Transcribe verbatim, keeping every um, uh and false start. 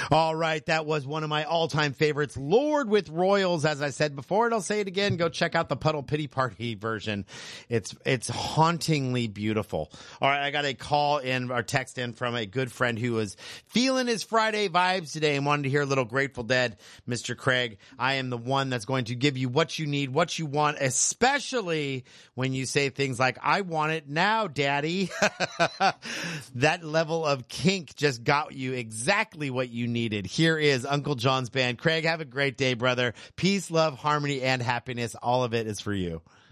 All right, that was one of my all-time favorites, Lord with Royals. As I said before, and I'll say it again, go check out the Puddle Pity Party version. It's it's hauntingly beautiful. All right, I got a call in or text in from a good friend who was feeling his Friday vibes today and wanted to hear a little Grateful Dead. Mister Craig, I am the one that's going to give you what you need, what you want, especially when you say things like, I want it now, Daddy. That level of kink just got you exactly what you needed. Here is Uncle John's Band. Craig, have a great day, brother. Peace, love, harmony, and happiness. All of it is for you.